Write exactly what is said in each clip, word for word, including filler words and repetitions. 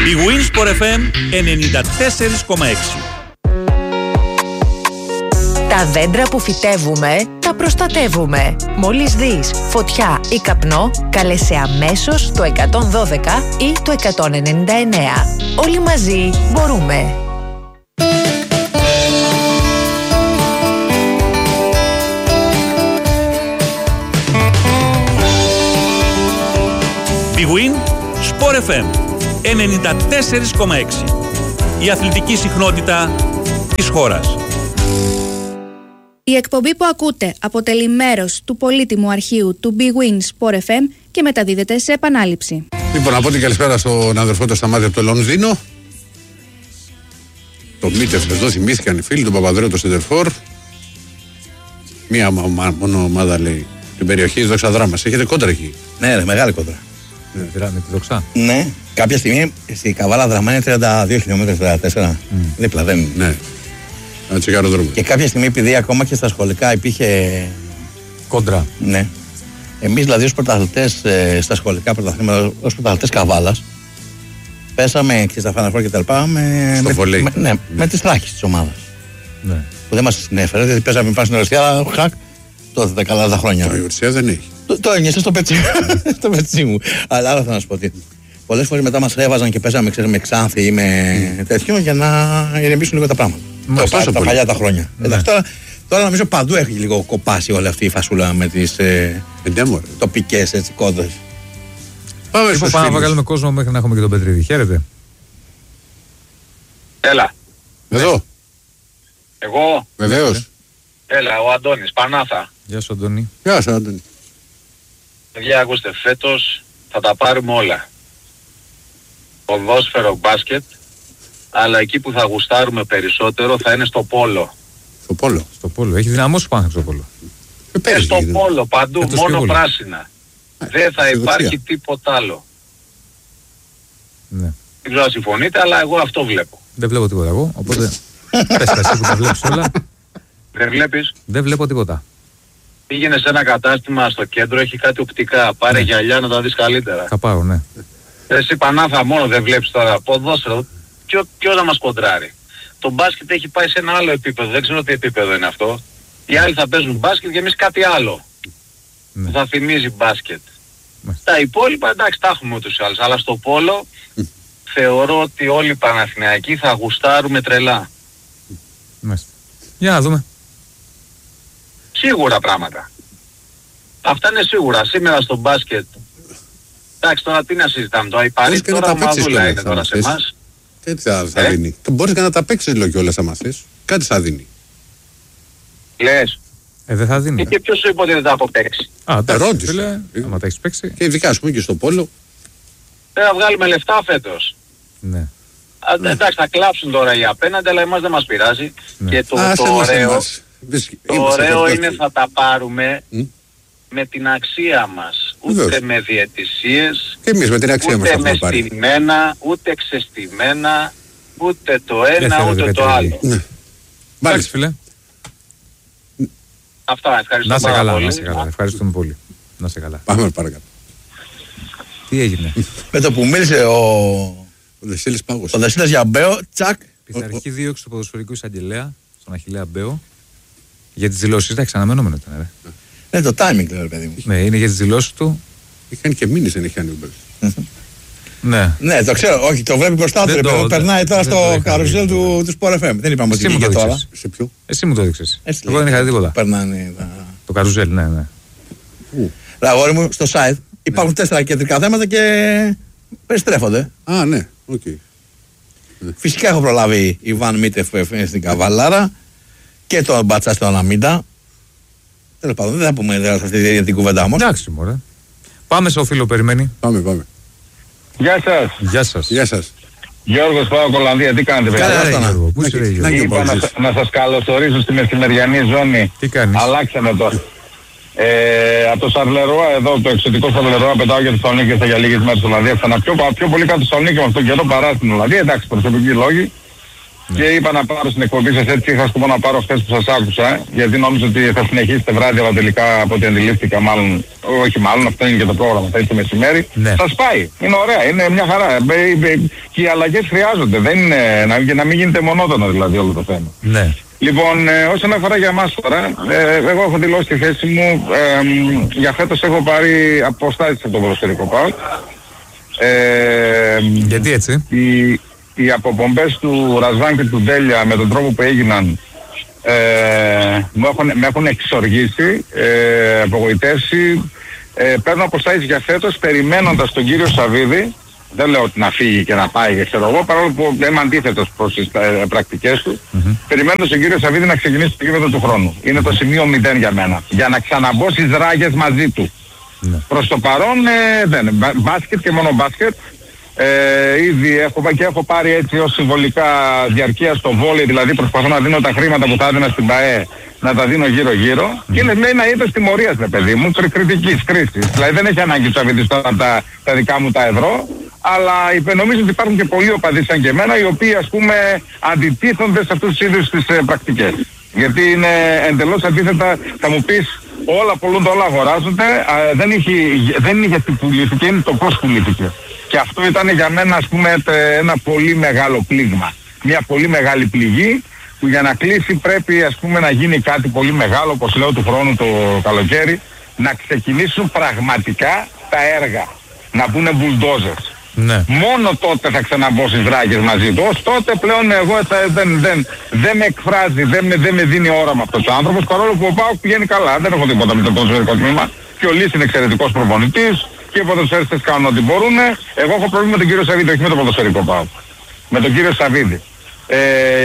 Η Winsport εφ εμ ενενήντα τέσσερα κόμμα έξι. Τα δέντρα που φυτεύουμε, τα προστατεύουμε. Μόλις δεις φωτιά ή καπνό, κάλεσε αμέσως το εκατόν δώδεκα ή το εκατόν ενενήντα εννέα. Όλοι μαζί μπορούμε. Η Winsport εφ εμ ενενήντα τέσσερα κόμμα έξι. Η αθλητική συχνότητα της χώρας. Η εκπομπή που ακούτε αποτελεί μέρος του πολύτιμου αρχείου του Big Win Sport εφ εμ και μεταδίδεται σε επανάληψη. Λοιπόν, να πω την καλησπέρα στον αδερφό του Σταμάτη από το Λονδίνο. Το Μίτεφ εδώ θυμήθηκαν οι φίλοι, τον Παπαδρέο, τον Σεντερφόρ. Μία μόνο ομάδα λέει την περιοχή της Δόξα Δράμας. Έχετε κόντρα εκεί. Ναι, ρε, μεγάλη κόντρα. Ναι, με τη Δόξα. Ναι, κάποια στιγμή στη Καβάλα Δραμά είναι τριάντα δύο χιλιόμετρα, τριάντα τέσσερα. Mm. Δίπλα δεν είναι. Ναι. Και κάποια στιγμή, επειδή ακόμα και στα σχολικά υπήρχε κόντρα. Ναι. Εμείς δηλαδή ως πρωταθλητές ε, στα σχολικά πρωταθλήματα, ως πρωταθλητές Καβάλας, πέσαμε και στα Φαναφόρ και τα λοιπά με, στο με, βολέι. με, ναι, ναι. με τις τράχεις της ομάδας. Ναι. Που δεν μας συνέφερε, δηλαδή πέσαμε πάνω στην Ορσιά, αλλά χακ, τότε τα καλά τα χρόνια. Το Ορσιά δεν έχει. Το, το ένιωσα στο πετσί, στο πετσί μου. Αλλά άλλο θα να σου πω ότι πολλές φορές μετά μας έβαζαν και πέσαμε ξέρουμε, με Ξάνθη ή με mm. τέτοιο για να ηρεμήσουν λίγο τα πράγματα. Το, τα, τα παλιά τα χρόνια. Ναι. Εντάξει, τώρα, τώρα νομίζω παντού έχει λίγο κοπάσει όλη αυτή η φασούλα με τις ε, τοπικές έτσι κόντρες. Πάμε στο πάμε να βγάλουμε κόσμο μέχρι να έχουμε και τον Πετρίδη. Χαίρετε. Έλα. Εδώ. Εγώ. Βεβαίως. Έλα, ο Αντώνης, Πανάθα. Γεια σου Αντώνη. Γεια σου Αντώνη. Παιδιά, ακούστε, φέτος θα τα πάρουμε όλα. Ποδόσφαιρο, μπάσκετ, αλλά εκεί που θα γουστάρουμε περισσότερο θα είναι στο πόλο. Στο πόλο. Στο πόλο. Έχει δυναμώσει πάνω στο πόλο. Ε, στο πόλο, παντού, μόνο πράσινα. Ε, Δεν θα υπάρχει δεξιά. Τίποτα άλλο. Ναι. Δεν ξέρω αν συμφωνείτε, αλλά εγώ αυτό βλέπω. Δεν βλέπω τίποτα εγώ, οπότε πες τα εσύ που τα βλέπεις όλα. Δεν βλέπεις. Δεν βλέπω τίποτα. Πήγαινε σε ένα κατάστημα στο κέντρο, έχει κάτι οπτικά. Πάρε ναι. γυαλιά να τα δεις καλύτερα. Θα πάω, ναι. Εσύ Πανάθα μόνο δεν βλέπεις τώρα ποδόσφαιρο. Ποιος να μας κοντράρει. Το μπάσκετ έχει πάει σε ένα άλλο επίπεδο. Δεν ξέρω τι επίπεδο είναι αυτό. Οι άλλοι θα παίζουν μπάσκετ και εμείς κάτι άλλο. Ναι. Που θα θυμίζει μπάσκετ. Ναι. Τα υπόλοιπα εντάξει τα έχουμε ούτως ή άλλως. Αλλά στο πόλο mm. θεωρώ ότι όλοι οι Παναθηναϊκοί θα γουστάρουμε τρελά. Μάλιστα. Για να δούμε. Σίγουρα πράγματα. Αυτά είναι σίγουρα. Σήμερα στο μπάσκετ. Εντάξει τώρα τι να συζητάμε. Το αϊπαρί τώρα μαδούλα είναι τώρα σε εμάς. Τι θα, θα ε? δίνει. Μπορείς και να τα παίξεις λίγο κιόλας άμα θες. Κάτι θα δίνει. Λες. Ε, δεν θα δίνει. Και ποιος σου είπε ότι δεν θα αποπαίξει. Α, τα ρώτησε. Άμα τα έχεις παίξει. Και ειδικά ας πούμε και στο πόλο. Δεν θα βγάλουμε λεφτά φέτος. Ναι. Α, ναι. Εντάξει θα κλάψουν τώρα οι απέναντι, αλλά εμάς δεν μας πειράζει. Ναι. Και το, Α, το μας, ωραίο, εμάς. το ωραίο είναι θα τα πάρουμε mm? με την αξία μας. Ούτε Βεβαίως. με διαιτησίες, και εμείς με την αξία ούτε μας με στημένα, ούτε ξεστημένα, ούτε το ένα, Έφερε ούτε το άλλο. Ναι. Βάλεις φίλε. Αυτά, ευχαριστώ να σε πάρα καλά, πολύ. Να σε καλά, ευχαριστούμε πολύ. Να σε καλά. Πάμε παρακάτω. Τι έγινε. Με το που μίλησε ο... Ο Δεσίλης Πάγος. Ο Δεσίλης για Μπέο, τσακ. Πειθαρχική δίωξη του ποδοσφαιρικού εισαγγελέα, στον Αχιλλέα Μπέο. Για τις δηλώσεις, εντάξει, αναμενόμενο ήταν, ρε. Ναι, το timing, λέω, παιδί μου. Ναι, είναι για τις δηλώσεις του. Είχαν και μήνες, δεν είχε κάνει ο Ναι. Ναι, το ξέρω. Όχι, το βλέπει μπροστά του. Το, περνάει τώρα στο καρουζέλ του, του Sport εφ εμ. Δεν είπαμε ότι είναι τώρα. Σε ποιο? Εσύ μου το έδειξες. Εγώ δεν είχα δει τίποτα. Περνάνε. Το καρουζέλ, ναι, ναι. Αγόρι μου, στο site υπάρχουν τέσσερα κεντρικά θέματα και περιστρέφονται. Α, ναι, οκ. Φυσικά έχω προλάβει Ιβάν Μίτεφ που είναι στην Καβαλάρα και τον Μπατσά στον Αναμίτα. Τέλος πάντων, δεν θα πούμε σε αυτή τη την κουβέντα όμως. Εντάξει, μωρέ. Πάμε στο φίλο, περιμένει. Πάμε, πάμε. Γεια σας. Γεια σας. Γεια σας. Γιώργος Πάω Κολανδία, τι κάνετε παιδιά? Καλά, Γιώργο. Πού είσαι, Γιώργο? Είπα να, να σας καλωσορίσω στη μεσημεριανή ζώνη. Τι κάνεις? Αλλάξαμε το. Ε, από το Σαρλερόα, εδώ το εξωτικό Σαρλερόα, πετάω για τη Θεσσαλονίκη και για λίγες μέρες στην Ολλανδία. Ξανά πιο, πιο πολύ κάτω στη Θεσσαλονίκη με αυτόν τον καιρό παρά στην Ολλανδία. Εντάξει, προσωπικοί λόγοι. Ναι. Και είπα να πάρω στην εκπομπή σας, έτσι είχα σκοπό να πάρω αυτές που σας άκουσα, γιατί νόμιζα ότι θα συνεχίσετε βράδυ, αλλά τελικά από ό,τι αντιλήφθηκα, μάλλον, όχι μάλλον, αυτό είναι και το πρόγραμμα, θα είναι το μεσημέρι. Ναι. Σας πάει, είναι ωραία, είναι μια χαρά. Και οι αλλαγές χρειάζονται, δεν είναι, να, να μην γίνεται μονότονο δηλαδή όλο το θέμα. Ναι. Λοιπόν, ε, όσον αφορά για εμάς τώρα, ε, εγώ έχω δηλώσει τη θέση μου, ε, για φέτος έχω πάρει αποστάσεις από το ποδοσφαιρικό ΠΑΟΚ. Ε, γιατί έτσι? Οι, οι αποπομπές του Ρασβάν και του Ντέλια με τον τρόπο που έγιναν ε, με, έχουν, με έχουν εξοργήσει, ε, απογοητεύσει. Ε, παίρνω αποστάσεις για φέτος περιμένοντας τον κύριο Σαββίδη. Δεν λέω ότι να φύγει και να πάει και ξέρω εγώ, παρόλο που είμαι αντίθετος προς τις ε, πρακτικές του. Mm-hmm. Περιμένω τον κύριο Σαββίδη να ξεκινήσει το γήπεδο του χρόνου. Είναι το σημείο μηδέν για μένα. Για να ξαναμπω στις ράγες μαζί του. Mm-hmm. Προς το παρόν ε, δεν είναι. Μπάσκετ και μόνο μπάσκετ. Ε, ήδη έχω, και έχω πάρει έτσι ως συμβολικά διαρκεία στο βόλεϊ, δηλαδή προσπαθώ να δίνω τα χρήματα που θα έδινα στην ΠΑΕ, να τα δίνω γύρω-γύρω. Mm-hmm. Και είναι λέει ένα είδος τιμωρίας, με παιδί μου, κριτικής, κρίσης. Δηλαδή δεν έχει ανάγκη του Σαββίδης τώρα τα, τα δικά μου τα ευρώ. Αλλά νομίζω ότι υπάρχουν και πολλοί οπαδοί σαν και εμένα, οι οποίοι ας πούμε αντιτίθονται σε αυτούς τους είδους τις ε, πρακτικές. Γιατί είναι εντελώς αντίθετα, θα μου πεις όλα πολλούνται, όλα αγοράζονται, α, δεν, είχε, δεν είναι γιατί πουλήθηκε, είναι το πώς πουλήθηκε. Και αυτό ήταν για μένα ας πούμε τε, ένα πολύ μεγάλο πλήγμα. Μια πολύ μεγάλη πληγή που για να κλείσει πρέπει ας πούμε να γίνει κάτι πολύ μεγάλο, όπως λέω του χρόνου το καλοκαίρι, να ξεκινήσουν πραγματικά τα έργα, να μπουν μπουλντόζερς. Ναι. Μόνο τότε θα ξαναμπω στις δράγες μαζί του. Ως τότε πλέον εγώ θα, δεν, δεν, δεν με εκφράζει, δεν με, δεν με δίνει όραμα αυτός ο άνθρωπος, παρόλο που ο ΠΑΟΚ πηγαίνει καλά. Δεν έχω τίποτα με το ποδοσφαιρικό τμήμα. Και ο Λύς είναι εξαιρετικός προπονητής και οι ποδοσφαιριστές κάνουν ό,τι μπορούν. Εγώ έχω πρόβλημα με τον κύριο Σαββίδη, όχι με το ποδοσφαιρικό ΠΑΟΚ. Με τον κύριο Σαββίδη. Ε,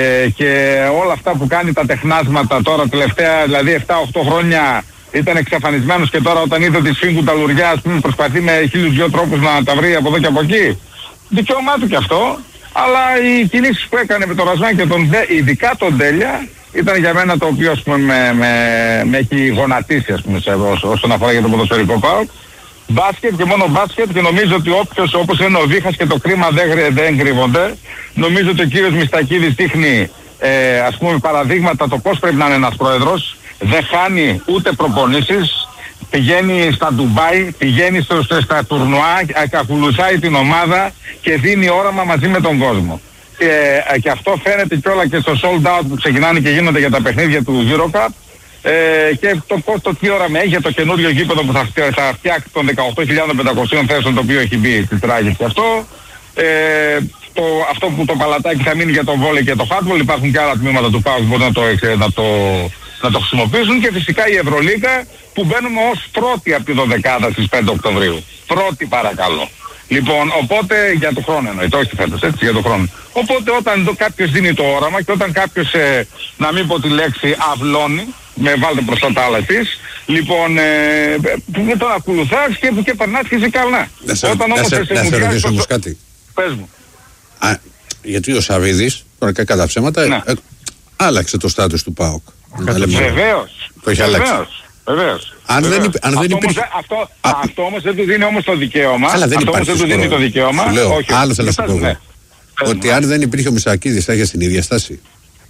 και όλα αυτά που κάνει τα τεχνάσματα τώρα τελευταία, δηλαδή επτά οκτώ χρόνια. Ήταν εξαφανισμένος και τώρα όταν είδε ότι σφίγγουν τα λουριά, ας πούμε, προσπαθεί με χίλιους δυο τρόπους να τα βρει από εδώ και από εκεί. Δικαίωμά του κι αυτό, αλλά οι κινήσεις που έκανε με τον Ρασβάν και τον Δε, ειδικά τον Τέλια, ήταν για μένα το οποίο ας πούμε με, με, με έχει γονατίσει ας πούμε, σε, όσον αφορά για το ποδοσφαιρικό ΠΑΟΚ. Μπάσκετ και μόνο μπάσκετ, και νομίζω ότι όποιος, όπως είναι ο Βίχας και το κρίμα δεν, δεν κρύβονται, νομίζω ότι ο κύριος Μιστακίδης δείχνει ε, ας πούμε παραδείγματα το πώς πρέπει να είναι ένας πρόεδρος. Δεν χάνει ούτε προπονήσεις, πηγαίνει στα Ντουμπάι, πηγαίνει στο, στα τουρνουά, ακολουθάει την ομάδα και δίνει όραμα μαζί με τον κόσμο. Και, και αυτό φαίνεται κιόλα και στο sold out που ξεκινάνε και γίνονται για τα παιχνίδια του EuroCup. Ε, και το πώς το τι όραμα έχει για το καινούριο γήπεδο που θα, θα φτιάξει των δεκαοκτώ χιλιάδες πεντακόσιες θέσεων, το οποίο έχει μπει στις τράγες και αυτό. Ε, το, αυτό που το παλατάκι θα μείνει για το βόλεϊ και το handball. Υπάρχουν και άλλα τμήματα του ΠΑΟΚ που μπορούν να το, να το να το χρησιμοποιήσουν, και φυσικά η Ευρωλίγα που μπαίνουμε ως πρώτη από τη δωδεκάδα στις πέντε Οκτωβρίου. Πρώτη παρακαλώ. Λοιπόν, οπότε για το χρόνο εννοείται, όχι φέτος, έτσι, για το χρόνο. Οπότε όταν κάποιος δίνει το όραμα και όταν κάποιος, ε, να μην πω τη λέξη, αυλώνει, με βάλτε μπροστά τα άλλα εσείς, λοιπόν, ε, τον ακολουθάς και, και περνάς και είσαι καλά. Να σε, όταν όμως σε, σε, σε ρωτήσω όμως κάτι. Πες μου. Α, γιατί ο Σαββίδης, τώρα και κατά ψέματα, ε, άλλαξε το στάτους του ΠΑΟΚ. Βεβαίως. Το έχει αλλάξει. Βεβαίως. Αν Βεβαίως. δεν, υπή, αν αυτό, δεν υπήρχε... όμως, αυτό, Α, αυτό όμως δεν του δίνει όμως το δικαίωμα. Αλλά δεν αυτό όμως δεν του δίνει το δικαίωμα. Σου λέω, όχι, άλλο θέλω να σου πω. Ναι. Ότι αν δεν υπήρχε ο Μισακίδης θα είχε την ίδια στάση.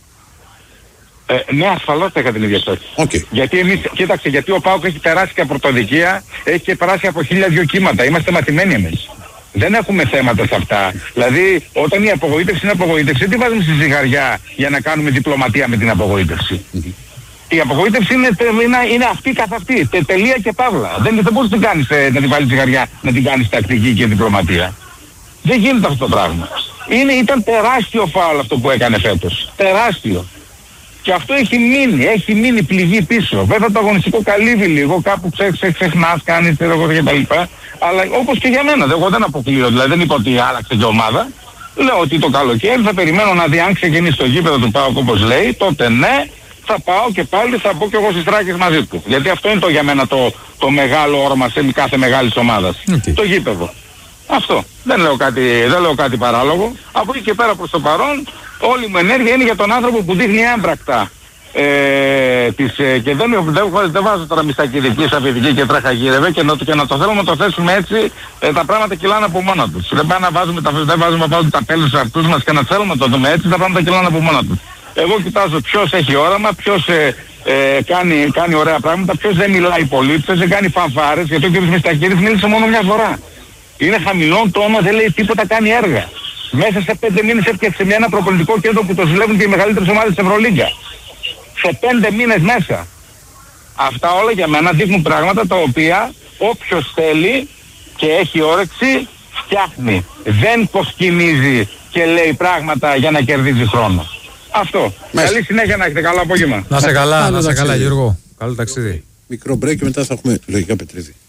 Ε, ναι, ασφαλώς θα είχα την ίδια στάση. Okay. Γιατί εμείς, κοίταξε, γιατί ο ΠΑΟΚ έχει περάσει και από πρωτοδικία, έχει και περάσει από χίλια δυο κύματα. Είμαστε μαθημένοι εμείς. Δεν έχουμε θέματα σε αυτά. Δηλαδή, όταν η απογοήτευση είναι απογοήτευση, τι βάζουμε στη ζυγαριά για να κάνουμε διπλωματία με την απογοήτευση. Mm-hmm. Η απογοήτευση είναι, είναι, είναι αυτή καθ' αυτή. Τε, τελεία και παύλα. Δεν, δεν μπορείς να την κάνεις, να την βάλεις ζυγαριά, να την κάνεις τακτική και διπλωματία. Δεν γίνεται αυτό το πράγμα. Είναι, ήταν τεράστιο φάουλ αυτό που έκανε φέτος. Τεράστιο. Και αυτό έχει μείνει, έχει μείνει πληγή πίσω. Βέβαια το αγωνιστικό καλύβει λίγο, κάπου ξε, ξε, ξεχνάς, κάνεις εγώ και τα λοιπά. Αλλά όπως και για μένα, εγώ δεν αποκλείω, δηλαδή δεν είπα ότι άλλαξε και ομάδα. Λέω ότι το καλοκαίρι θα περιμένω να δει αν ξεκινήσει το γήπεδο του ΠΑΟΚ όπως λέει, τότε ναι, θα πάω και πάλι θα μπω και εγώ στις τράκες μαζί του. Γιατί αυτό είναι το για μένα το, το μεγάλο όραμα σε κάθε μεγάλης ομάδας. Okay. Το γήπεδο. Αυτό. Δεν λέω κάτι, δεν λέω κάτι παράλογο. Από εκεί και πέρα προς το παρόν, όλη μου ενέργεια είναι για τον άνθρωπο που δείχνει έμπρακτα Ε, τις, ε, και δεν, δεν, δεν βάζω τώρα μιστακιδική, σαφιδική και τρέχα γύρευε και, και να το θέλουμε να το θέσουμε έτσι, ε, τα πράγματα κυλάνε από μόνα τους. Δεν πάμε να βάζουμε τα, δεν βάζουμε να βάζουμε τα πέλη στους αυτούς μας και να θέλουμε να το δούμε έτσι, τα πράγματα κυλάνε από μόνα τους. Εγώ κοιτάζω ποιος έχει όραμα, ποιος ε, ε, κάνει, κάνει ωραία πράγματα, ποιος δεν μιλάει πολύ, ποιος δεν κάνει φανφάρες, γιατί ο κ. Μιστακίδης μίλησε μόνο μια φορά. Είναι χαμηλόν τόνο, δεν λέει τίποτα, κάνει έργα. Μέσα σε πέντε μήνες έφτιαξε μια ένα προπονητικό κέντρο που το ζηλεύουν και οι μεγαλύτερες ομάδες της Ευρωλίγκα. Σε πέντε μήνες μέσα. Αυτά όλα για μένα δείχνουν πράγματα τα οποία όποιος θέλει και έχει όρεξη φτιάχνει. Δεν κοσκινίζει και λέει πράγματα για να κερδίζει χρόνο. Αυτό. Μέσα. Καλή συνέχεια να έχετε, καλό απόγευμα. Να σε καλά, να σε καλά Γιώργο. Καλό ταξίδι. Μικρό break και μετά θα έχουμε λογικά Πετρίδη.